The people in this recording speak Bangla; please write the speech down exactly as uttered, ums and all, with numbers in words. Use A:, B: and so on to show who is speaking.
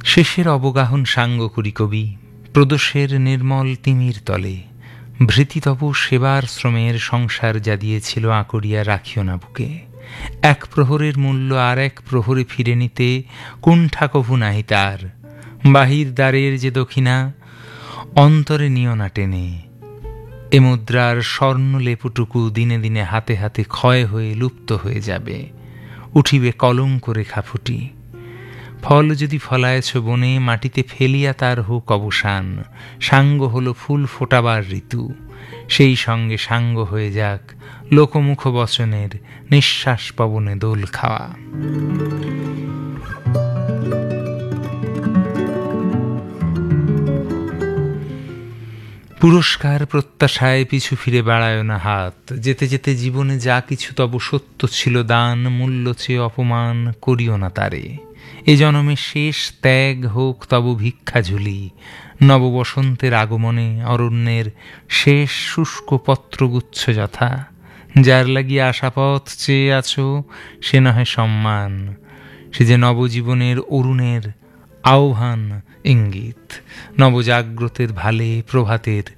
A: শেষের অবগাহন সাঙ্গ করি কবি, প্রদোষের নির্মল তিমির তলে। ভৃতিতব সেবার শ্রমের সংসার যা দিয়েছিল আঁকড়িয়া রাখিও না বুকে। এক প্রহরের মূল্য আর এক প্রহরে ফিরে নিতে কুণ্ঠা কভু নাহি তার। বাহির দ্বারের যে দক্ষিণা অন্তরে নিও না টেনে। এ মুদ্রার স্বর্ণ লেপুটুকু দিনে দিনে হাতে হাতে ক্ষয় হয়ে লুপ্ত হয়ে যাবে। উঠিবে কলঙ্ক রেখা ফুটি। ফল যদি ফলায়ছ বনে, মাটিতে ফেলিয়া তার হোক অবসান। সাঙ্গ হলো ফুল ফোটাবার ঋতু, সেই সঙ্গে সাঙ্গ হয়ে যাক লোকমুখ বচনের নিঃশ্বাস পবনে দোল খাওয়া। পুরস্কার প্রত্যাশায় পিছু ফিরে বাড়ায় না হাত। যেতে যেতে জীবনে যা কিছু তব সত্য ছিল দান, মূল্য চেয়ে অপমান করিও না তারে। এ জনমে শেষ ত্যাগ হোক তব ভিক্ষা ঝুলি। নববসন্তের আগমনে অরণ্যের শেষ শুষ্ক পত্রগুচ্ছ যথা। যার লাগিয়া আশাপথ চেয়ে আছো সে নহে সম্মান, সে যে নবজীবনের অরুণের আহ্বান ইঙ্গিত। নবজাগ্রতের ভালে প্রভাতের